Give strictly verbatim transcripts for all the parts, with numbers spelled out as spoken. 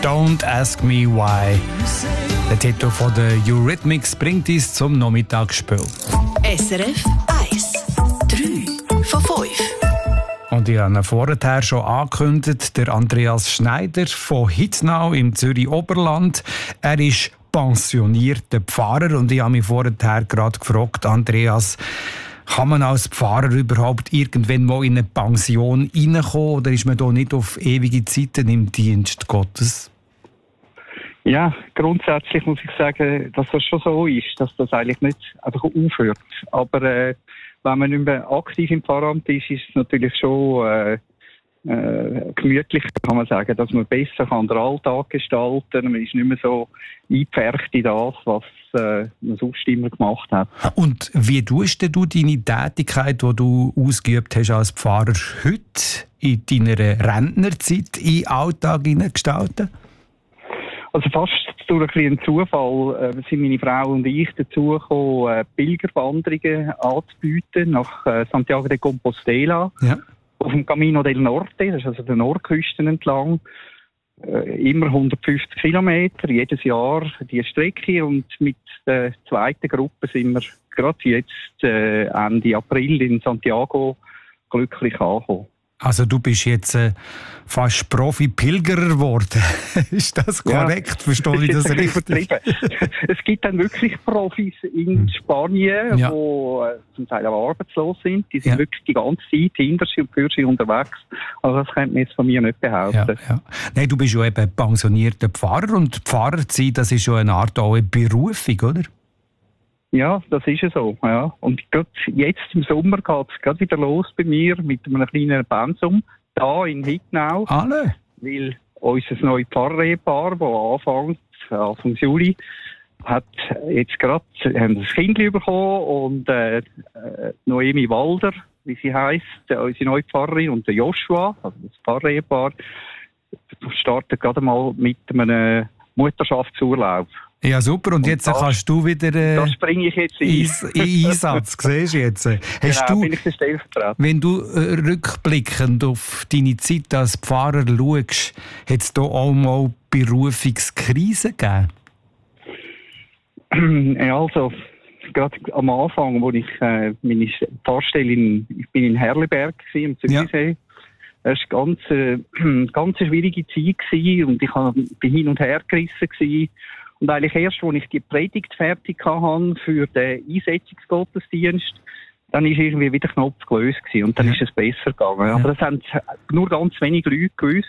Don't Ask Me Why. Der Titel von der Eurythmics bringt uns zum Nachmittagsspiel. S R F eins. drei von fünf. Und ich habe ihn vorher schon angekündigt, der Andreas Schneider von Hitnau im Zürich-Oberland. Er ist pensionierter Pfarrer und ich habe mich vorher gerade gefragt, Andreas, kann man als Pfarrer überhaupt irgendwann mal in eine Pension reinkommen oder ist man da nicht auf ewige Zeiten im Dienst Gottes? Ja, grundsätzlich muss ich sagen, dass das schon so ist, dass das eigentlich nicht einfach aufhört. Aber äh, wenn man nicht mehr aktiv im Pfarramt ist, ist es natürlich schon äh, äh, gemütlich, kann man sagen, dass man besser kann den Alltag gestalten kann. Man ist nicht mehr so eingepfercht in das, was äh, man sonst immer gemacht hat. Und wie tust du deine Tätigkeit, die du ausgeübt hast als Pfarrer, heute in deiner Rentnerzeit in den Alltag gestalten? Also fast durch ein bisschen Zufall äh, sind meine Frau und ich dazu gekommen, äh, Pilgerwanderungen anzubieten nach äh, Santiago de Compostela. Ja. Auf dem Camino del Norte, das ist also der Nordküste entlang. Äh, immer hundertfünfzig Kilometer, jedes Jahr die Strecke. Und mit der zweiten Gruppe sind wir gerade jetzt äh, Ende April in Santiago glücklich angekommen. Also du bist jetzt äh, fast Profi-Pilgerer geworden. Ist das korrekt? Ja, verstehe ich das, das richtig? Es gibt dann wirklich Profis in Spanien, die ja. äh, zum Teil auch arbeitslos sind. Die sind ja. wirklich die ganze Zeit hinter sie und für sie unterwegs. Also das könnte man jetzt von mir nicht behaupten. Ja, ja. Nein, du bist ja eben pensionierter Pfarrer und Pfarrer zu sein, das ist ja eine Art auch eine Berufung, oder? Ja, das ist ja so. Ja. Und gerade jetzt im Sommer geht es gerade wieder los bei mir mit einem kleinen Pensum da in Hitnau. Alle? Weil unser neues Pfarrehepaar, das anfängt, Anfang Juli, hat jetzt gerade ein Kind bekommen und äh, Noemi Walder, wie sie heisst, unsere neue Pfarrerin, und der Joshua, also das Pfarrehepaar, starten gerade mal mit einem Mutterschaftsurlaub. Ja, super. Und, und jetzt das, kannst du wieder äh, da springe ich jetzt in Einsatz. Siehst du jetzt? Hast genau, du, bin ich der Stellvertreter. Wenn du äh, rückblickend auf deine Zeit als Pfarrer schaust, hat es da auch mal Berufungskrisen gegeben? Ja, also, gerade am Anfang, als ich äh, meine Pfarrstelle in, ich bin in Herliberg war, im Zürichsee. Ja. Es war eine ganz, äh, ganz schwierige Zeit gewesen und ich war hin und her gerissen gewesen. Und eigentlich erst, als ich die Predigt fertig hatte für den Einsetzungsgottesdienst, dann ist irgendwie wieder Knopf gelöst gewesen und dann ja. ist es besser gegangen. Ja. Aber das haben nur ganz wenige Leute gewusst.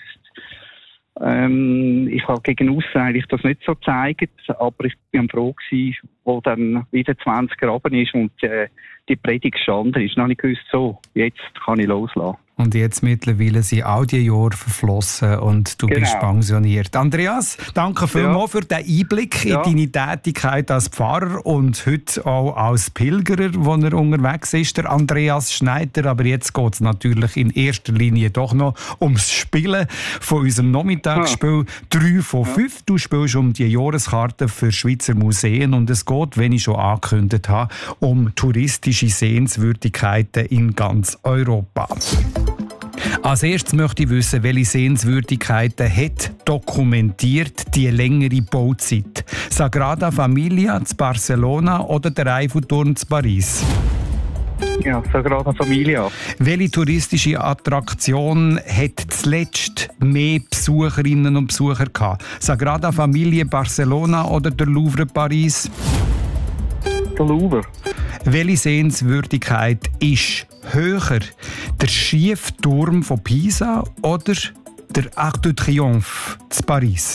Ähm, ich habe gegen aussen eigentlich das nicht so gezeigt, aber ich bin froh gewesen, wo dann wieder zwanzig Graben ist und äh, die Predigt gestanden ist. Dann habe ich gewusst, so, jetzt kann ich loslassen. Und jetzt mittlerweile sind all die Jahre verflossen und du genau. bist pensioniert. Andreas, danke vielmals ja. für den Einblick ja. in deine Tätigkeit als Pfarrer und heute auch als Pilgerer, wo er unterwegs ist, der Andreas Schneider. Aber jetzt geht es natürlich in erster Linie doch noch ums Spielen von unserem Nachmittagsspiel. drei von fünf. Du spielst um die Jahreskarte für Schweizer Museen und es geht, wenn ich schon angekündigt habe, um touristische Sehenswürdigkeiten in ganz Europa. Als erstes möchte ich wissen, welche Sehenswürdigkeiten hat dokumentiert die längere Bauzeit? Sagrada Familia zu Barcelona oder der Eiffelturm zu Paris? Ja, Sagrada Familia. Welche touristische Attraktion hat zuletzt mehr Besucherinnen und Besucher gehabt? Sagrada Familia Barcelona oder der Louvre Paris? Der Louvre. Welche Sehenswürdigkeit ist höher? Der Schiefturm von Pisa oder der Arc de Triomphe zu Paris?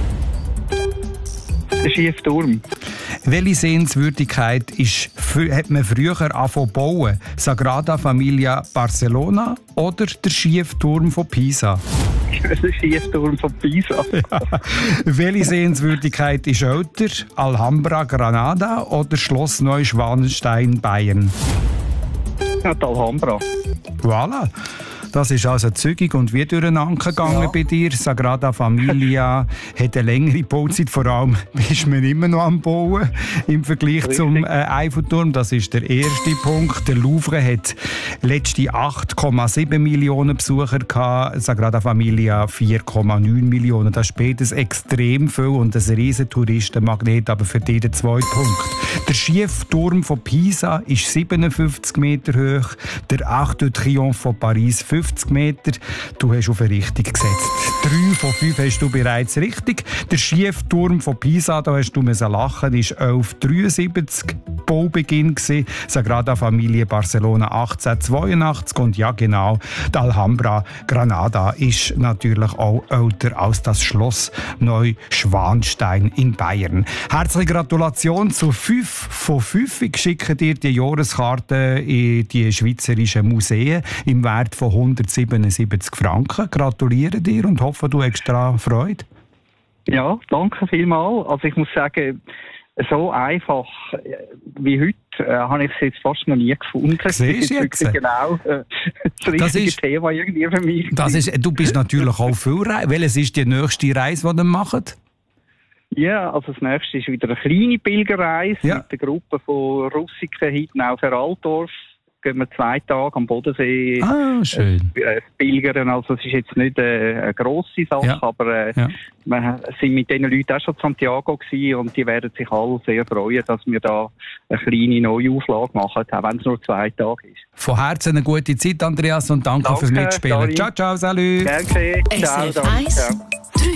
Der Schiefturm. Welche Sehenswürdigkeit ist, hat man früher angefangen zu bauen? Sagrada Familia Barcelona oder der Schiefturm von Pisa? Der Schiefturm von Pisa. Ja. Welche Sehenswürdigkeit ist älter? Alhambra Granada oder Schloss Neuschwanstein Bayern? Ja, die Alhambra. Voilà. Das ist also zügig und wie durcheinander gegangen ja. bei dir. Sagrada Familia hat eine längere Bauzeit, vor allem ist man immer noch am Bauen im Vergleich Richtig. zum äh, Eiffelturm. Das ist der erste Punkt. Der Louvre hat letzte acht Komma sieben Millionen Besucher gehabt, Sagrada Familia vier Komma neun Millionen. Das ist beides extrem viel und ein riesen Touristenmagnet, aber für die der zweite Punkt. Der Schiefturm von Pisa ist siebenundfünfzig Meter hoch, der Arc de Triomphe von Paris fünfzig Meter. Du hast auf eine Richtung gesetzt. Drei von fünf hast du bereits richtig. Der Schiefturm von Pisa, da hast du müssen lachen, ist elf Komma dreiundsiebzig Baubeginn gewesen. Sagrada Familia Barcelona achtzehnhundertzweiundachtzig und ja genau, die Alhambra Granada ist natürlich auch älter als das Schloss Neuschwanstein in Bayern. Herzliche Gratulation zu fünf von fünf. Ich schicke dir die Jahreskarte in die schweizerischen Museen im Wert von hundertsiebenundsiebzig Franken. Gratuliere dir und hoffe, du hast daran Freude. Ja, danke vielmals. Also ich muss sagen, so einfach wie heute äh, habe ich es jetzt fast noch nie gefunden. Siehst du jetzt? Genau äh, das richtige das ist, Thema irgendwie für mich. Das ist, du bist natürlich auch viel Reise. Welches ist die nächste Reise, die ihr macht? Ja, also das nächste ist wieder eine kleine Pilgerreise ja. mit der Gruppe von Russiken hinten auf Altdorf. Gehen wir zwei Tage am Bodensee ah, schön. Äh, pilgern. Also es ist jetzt nicht äh, eine grosse Sache, ja. aber äh, ja. wir sind mit diesen Leuten auch schon in Santiago gewesen und die werden sich alle sehr freuen, dass wir da eine kleine Neuauflage machen, auch wenn es nur zwei Tage ist. Von Herzen eine gute Zeit, Andreas, und danke, danke fürs Mitspielen. Ciao, ciao, salut. Danke, ciao, danke.